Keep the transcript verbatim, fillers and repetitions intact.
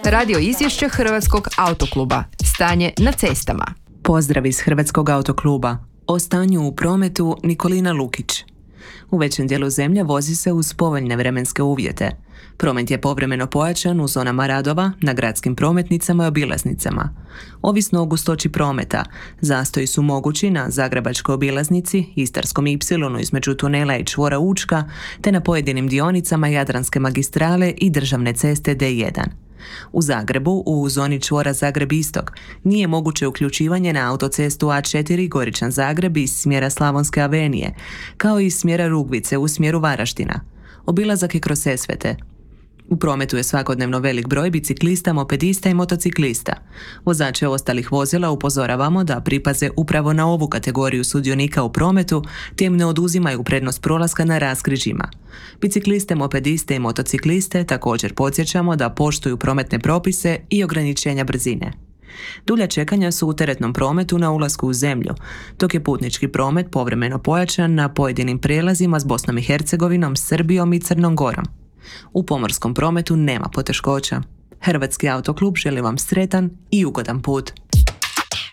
Radio izvješće Hrvatskog autokluba. Stanje na cestama. Pozdrav iz Hrvatskog autokluba. O stanju u prometu Nikolina Lukić. U većem dijelu zemlje vozi se uz povoljne vremenske uvjete. Promet je povremeno pojačan u zonama radova, na gradskim prometnicama i obilaznicama. Ovisno o gustoći prometa, zastoji su mogući na Zagrebačkoj obilaznici, Istarskom ipsilonu između tunela i čvora Učka, te na pojedinim dionicama Jadranske magistrale i državne ceste D jedan. U Zagrebu, u zoni čvora Zagreb-Istok, nije moguće uključivanje na autocestu A četiri Goričan-Zagreb iz smjera Slavonske avenije, kao i iz smjera Rugvice u smjeru Varaždina. Obilazak je kroz Sesvete. U prometu je svakodnevno velik broj biciklista, mopedista i motociklista. Vozače ostalih vozila upozoravamo da pripaze upravo na ovu kategoriju sudionika u prometu, te im ne oduzimaju prednost prolaska na raskrižjima. Bicikliste, mopediste i motocikliste također podsjećamo da poštuju prometne propise i ograničenja brzine. Dulja čekanja su u teretnom prometu na ulasku u zemlju, dok je putnički promet povremeno pojačan na pojedinim prijelazima s Bosnom i Hercegovinom, Srbijom i Crnom Gorom. U pomorskom prometu nema poteškoća. Hrvatski autoklub želi vam sretan i ugodan put.